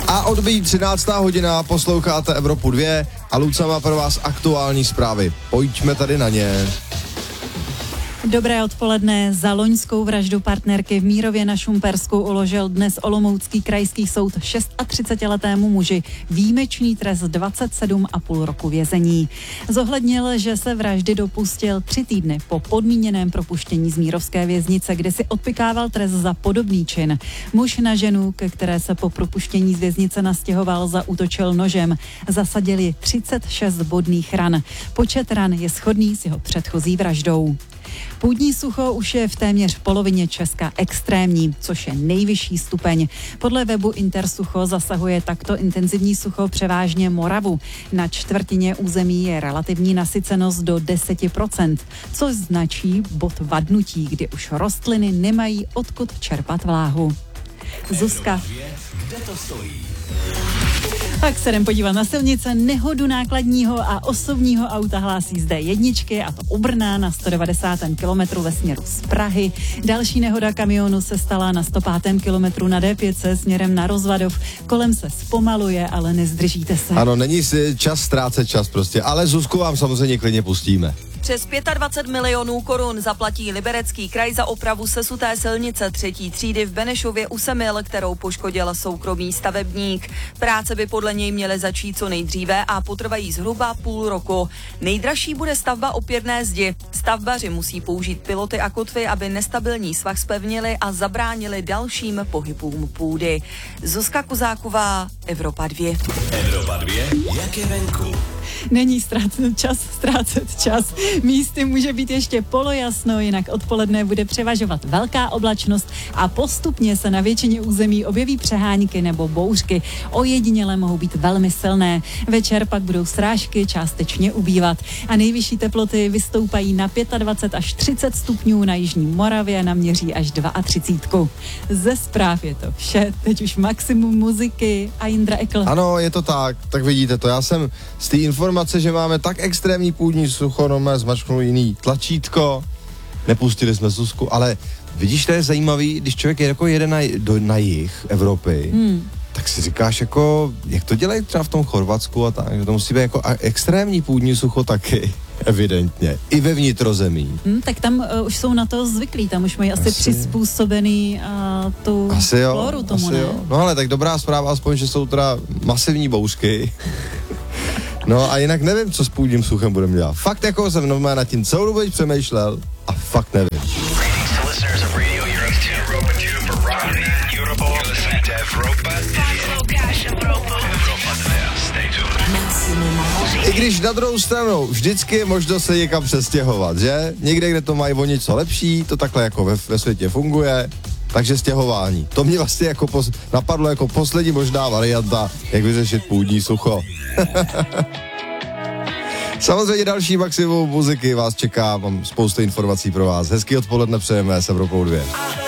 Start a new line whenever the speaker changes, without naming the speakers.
A odbíjí 13. hodina, posloucháte Evropu 2 a Luca má pro vás aktuální zprávy. Pojďme tady na ně.
Dobré odpoledne. Za loňskou vraždu partnerky v Mírově na Šumpersku uložil dnes Olomoucký krajský soud 36letému muži výjimečný trest 27,5 roku vězení. Zohlednil, že se vraždy dopustil 3 týdny po podmíněném propuštění z mírovské věznice, kde si odpykával trest za podobný čin. Muž na ženu, ke které se po propuštění z věznice nastěhoval, zaútočil nožem. Zasadil ji 36 bodných ran. Počet ran je shodný s jeho předchozí vraždou. Půdní sucho už je v téměř polovině Česka extrémní, což je nejvyšší stupeň. Podle webu Intersucho zasahuje takto intenzivní sucho převážně Moravu. Na čtvrtině území je relativní nasycenost do 10%, což značí bod vadnutí, kdy už rostliny nemají odkud čerpat vláhu. Zuzka.
Kde to stojí?
Tak se jdem podívat na silnice. Nehodu nákladního a osobního auta hlásí zde jedničky, a to u Brna na 190. kilometru ve směru z Prahy. Další nehoda kamionu se stala na 105. kilometru na D5 směrem na Rozvadov. Kolem se zpomaluje, ale nezdržíte se.
Ano, není si čas ztrácet čas prostě, ale Zuzku vám samozřejmě klidně pustíme.
Přes 25 milionů korun zaplatí Liberecký kraj za opravu sesuté silnice 3. třídy v Benešově u Semil, kterou poškodil soukromý stavebník. Práce by podle něj měly začít co nejdříve a potrvají zhruba půl roku. Nejdražší bude stavba opěrné zdi. Stavbaři musí použít piloty a kotvy, aby nestabilní svah zpevnili a zabránili dalším pohybům půdy. Zuzka Kuzáková, Evropa 2.
Evropa 2, jak je venku?
Není ztrácet čas. Místy může být ještě polojasno, jinak odpoledne bude převažovat velká oblačnost a postupně se na většině území objeví přehánky nebo bouřky. Ojediněle mohou být velmi silné. Večer pak budou srážky částečně ubývat a nejvyšší teploty vystoupají na 25 až 30 stupňů, na jižní Moravě naměří až 32. Ze zpráv je to vše. Teď už maximum muziky a Jindra Ekl.
Ano, je to tak vidíte to. Já jsem z té informace, že máme tak extrémní půdní sucho, zmačknul jiný tlačítko, nepustili jsme Zuzku, ale vidíš, to je zajímavý, když člověk jede na jih Evropy, tak si říkáš jako, jak to dělají třeba v tom Chorvatsku a tak, že to musí být jako extrémní půdní sucho taky, evidentně, i ve vnitrozemí.
Tak tam už jsou na to zvyklí, tam už mají asi přizpůsobený tu floru tomu, ne?
Jo. No ale tak dobrá zpráva, aspoň, že jsou teda masivní bouřky. No a jinak nevím, co s půdním suchem budeme dělat. Fakt jako jsem normálně nad tím celou dobu přemýšlel a fakt nevím. I když na druhou stranu vždycky je možnost se někam přestěhovat, že? Někde, kde to mají o něco lepší, to takhle jako ve světě funguje. Takže stěhování. To mě vlastně jako napadlo jako poslední možná varianta, jak vyřešit půdní sucho. Samozřejmě další maximum muziky vás čeká, mám spoustu informací pro vás. Hezký odpoledne přejeme s Evropou 2.